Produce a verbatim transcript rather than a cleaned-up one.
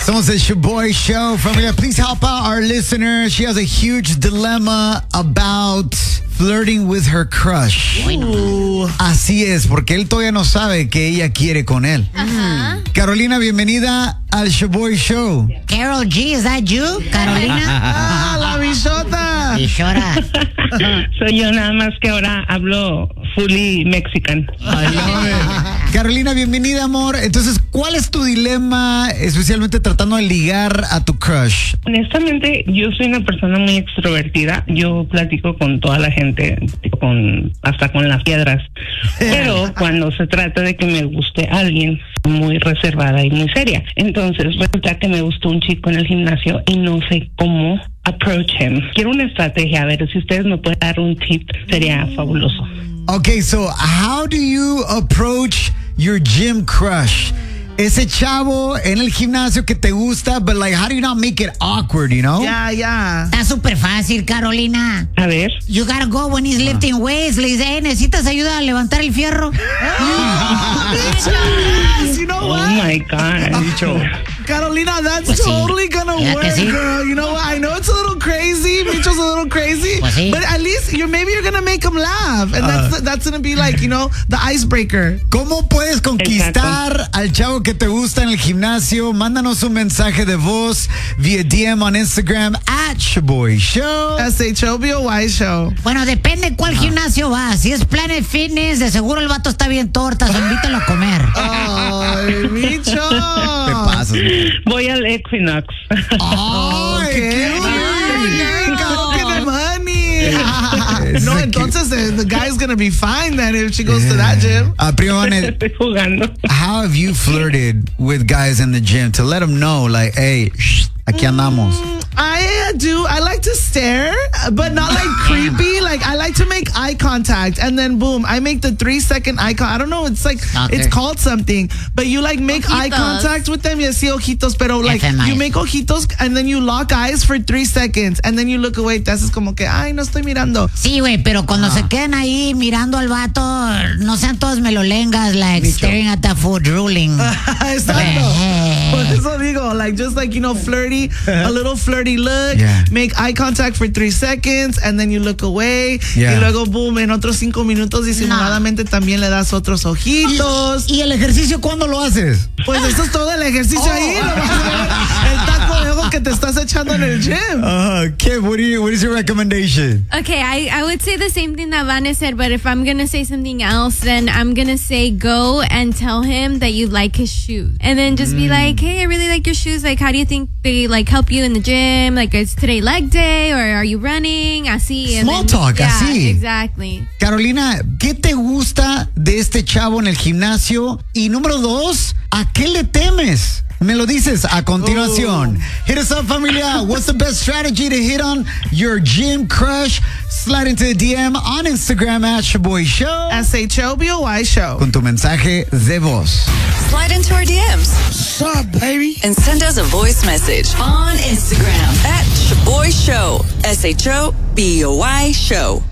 Somos el Shoboy Show. Familia, please help out our listener. She has a huge dilemma about flirting with her crush. Bueno. Así es, porque él todavía no sabe que ella quiere con él. Ajá. Carolina, bienvenida al Shoboy Show. Carol G, is that you, Carolina? Ah, la bichota. Bichora. Soy yo, nada más que ahora hablo fully mexican. I love it. Carolina, bienvenida, amor. Entonces, ¿cuál es tu dilema, especialmente tratando de ligar a tu crush? Honestamente, yo soy una persona muy extrovertida. Yo platico con toda la gente, con hasta con las piedras. Pero cuando se trata de que me guste alguien, soy muy reservada y muy seria. Entonces, resulta que me gustó un chico en el gimnasio y no sé cómo approach him. Quiero una estrategia. A ver, si ustedes me pueden dar un tip, sería fabuloso. Okay, so how do you approach your gym crush? Ese chavo en el gimnasio que te gusta, but like, how do you not make it awkward, you know? Ya, ya. Está súper fácil, Carolina. A ver. You gotta go when he's lifting weights. Le dice, hey, ¿necesitas ayuda a levantar el fierro? Yes, you know Oh what? my God. Carolina, that's Pues sí. totally gonna Ya que work, sí. girl. You know what? I know it's a little crazy. Micho's a little crazy. Pues sí. But at least you're maybe you're gonna make him laugh. And that's that's gonna be like, you know, the icebreaker. ¿Cómo puedes conquistar al chavo que te gusta en el gimnasio? Mándanos un mensaje de voz vía D M on Instagram at Shoboy Show. S H O B O Y show. Bueno, depende cuál gimnasio va. Si es Planet Fitness, de seguro el vato está bien tortas. Invítalo a comer. Ay, Micho. ¿Qué pasas? Voy al Equinox. ¡Ay, qué Ay, go get him, honey. No, Ese entonces the, the guy's gonna be fine then if she goes to that gym. Uh, Primo Vanet, Estoy jugando. how have you flirted with guys in the gym to let them know, like, hey, shh, aquí andamos? I do. I like to stare, but not like creepy. Like I like to make eye contact, and then boom, I make the three second eye contact. I don't know. It's like Okay. it's called something, but you like make eye Ojitos. contact with them. Yes, sí, ojitos, pero like F M I. you make ojitos, and then you lock eyes for three seconds, and then you look away. Te haces como que, ay, no estoy mirando. Sí, güey, pero cuando se queden ahí mirando al vato, no sean todos melolengas, like Micho. staring at the food, drooling. Exacto. Por eso digo, like just like you know, flirty, a little flirty look. Yeah. Make eye contact for three seconds, and then you look away. Yeah. Y luego boom, en otros cinco minutos disimuladamente también le das otros ojitos. ¿Y el ejercicio cuándo lo haces? Pues eso es todo el ejercicio Oh. ahí. Lo vas a ver, el taco de ojo que te estás echando en el gym. Uh, Kim, what, do you, what is your recommendation? Okay, I, I would say the same thing that Vanna said, but if I'm going to say something else, then I'm going to say go and tell him that you like his shoes. And then just be like, hey, I really like your shoes. Like, how do you think they, like, help you in the gym? Like, is today leg day or are you running? Así. and Small then- talk, yeah, así. Exactly. Carolina, ¿qué te gusta de este chavo en el gimnasio? Y número dos, ¿a qué le temes? Me lo dices a continuación. Hit us up, familia. What's the best strategy to hit on your gym crush? Slide into the D M on Instagram at Shoboy Show. S H O B O Y show. Con tu mensaje de voz. Slide into our D Ms. What's up, baby? And send us a voice message on Instagram at Shoboy Show. S H O B O Y Show.